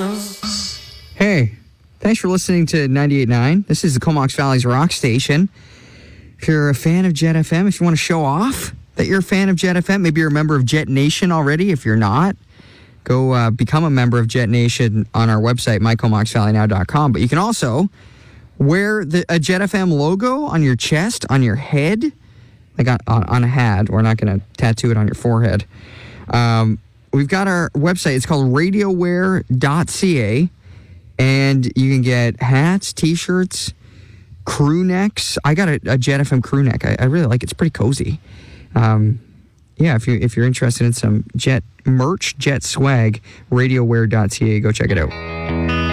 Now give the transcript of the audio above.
Hey, thanks for listening to 98.9. This is the Comox Valley's rock station. If you're a fan of Jet FM, if you want to show off that you're a fan of Jet FM, maybe you're a member of Jet Nation already. If you're not, go become a member of Jet Nation on our website, mycomoxvalleynow.com. But you can also wear a Jet FM logo on your chest, on your head, like on a hat. We're not going to tattoo it on your forehead. We've got our website. It's called radioware.ca, and you can get hats, T-shirts, crew necks. I got a Jet FM crew neck. I really like it. It's pretty cozy. If you're interested in some Jet merch, Jet swag, radioware.ca, go check it out.